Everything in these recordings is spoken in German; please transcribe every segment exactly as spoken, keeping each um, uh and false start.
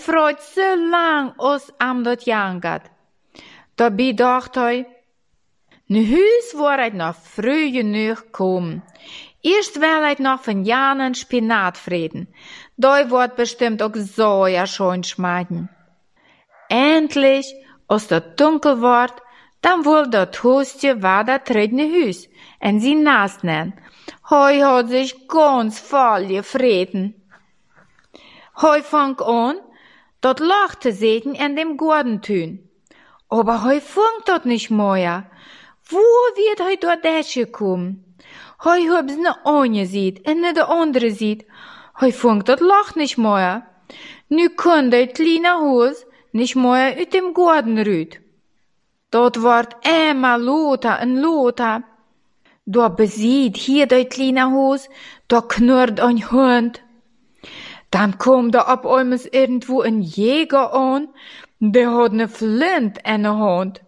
freut so lang os am dort jangat. Dabei dacht hij, nu huis wordt het nog früh genug komen. Eerst wil het nog van Janen Spinat vreden. Da wordt bestimmt ook so ja schön schmecken. Endlich, als het dunkel wordt, dan wil dat Hustje waar dat dritte huis en sie nasnen. Hij had zich ganz voll gevreten. Hij fang an, dat Loch te zitten in dem Gartentuin. Aber hij funkt dat nicht mehr. Wo wird hij dort gekommen? Hij hab's ne eine ziet en ne de andere ziet. Hij funkt dat Loch nicht mehr. Nu kon dat kleine Haus nicht mehr uit dem Garten ruit. Dat wordt immer lauter en lauter. Da besiet hier dat kleine Haus, da knurrt ein Hund. Dann kommt da ab einmal irgendwo ein Jäger an, der hat ne Flint in der Hand.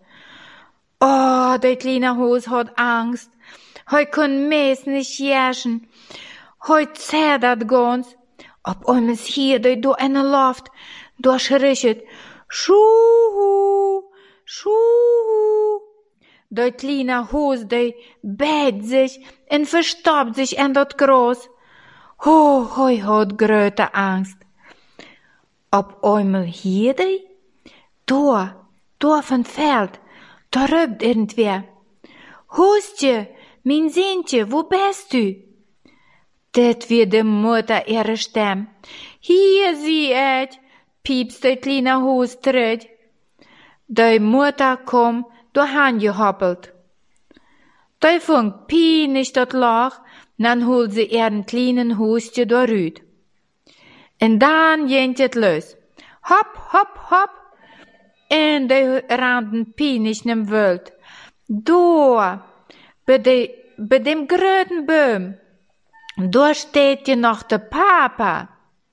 Oh, dat kleine Haus hat Angst. Hij kann meest nicht jerschen. Hij zerdert ganz. Ab einmal hier dat do in der Luft, da schrischet, Schuhu, Schuhu. Dat kleine Haus, dat beit sich en verstoppt sich in dat Gras. Oh, hij hat grote Angst. Op einmal hier die? Da, da van Veld, da rupt irgendwer. Hustje, mein Zintje, wo bist du? Dat weer de Mutter ihre Stem. Hier zie het, piepst dat kleine Haus terug. De Mutter kom doorheen gehoppelt. Da funkt pienig dat Loch, dan holt ze ihren kleinen Hustje doorut. En dan jent het los. Hop, hop, hop. En de randen pienig nem wild. Door, bij, de, bij dem groten boom. Daar steht je nog de papa.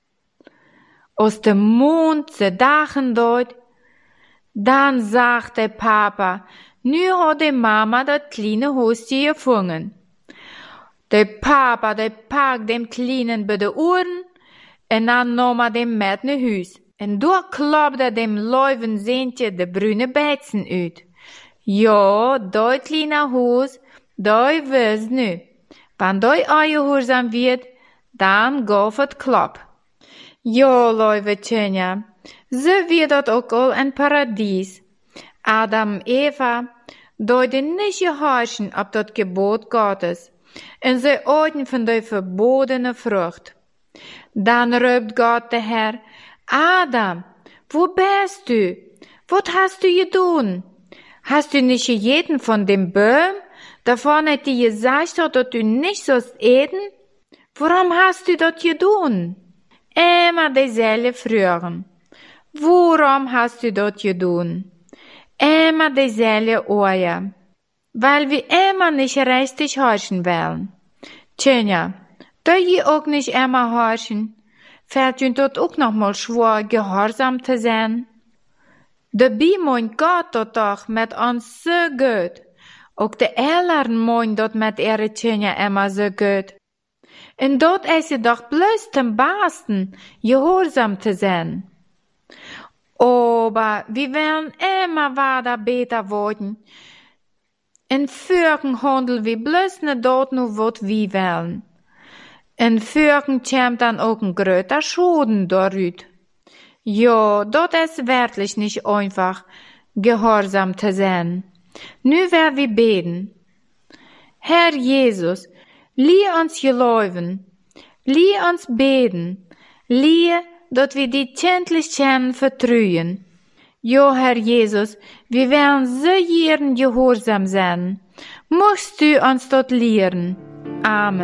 Als de mond ze dagen dood, dan sagt de papa, nu hat de mama dat kleine Hustje gevangen. De papa, de pakt dem kleinen bij de oren en dan nam hij dem met naar huis. En door klopte dem luiven zintje de bruine bijtsen uit. Ja, dat kleine huis, dat wist nu. Wanneer dat aangehoorzaam wird, dan gaf het klop. Ja, lieve Tjena, zo wird dat ook al in Paradies. Adam en Eva deuten niet gehorchen op dat gebod Gottes. En ze aten van de verbodene vrucht. Dan roept God de Herr, Adam, wo bist du? Wat hast du gedaan? Hast du nicht gegeten von dem Baum, davon hat die gesagt, dass du nicht sollst eten? Warum hast du das gedaan? Immer dieselbe Fragen. Warum hast du das gedaan? Immer dieselbe Ohren. Weil wir immer nicht richtig horchen wollen. Tja, da je auch nicht immer horchen, fällt uns dort auch noch mal schwer, gehorsam zu sein. Dabei meint Gott dat doch mit uns so gut. Ook de Eltern meinen dat mit ihre Kinder immer so gut. Und dort ist sie doch bloß zum Besten, gehorsam zu sein. Aber wir wollen immer weiter besser werden. In Fürken handeln wir bloß nicht dort nur, was wir wollen. In Fürken kommt dann auch ein größer Schaden darüber. Ja, dat ist wirklich nicht einfach, gehorsam zu sein. Nu werden wir beten. Herr Jesus, lehr uns geloven, lehr uns beten, lehr, dat wir die täglich können vertrauen. Ja, Herr Jesus, wir werden so gern gehorsam sein. Möchtest du uns dort lehren? Amen.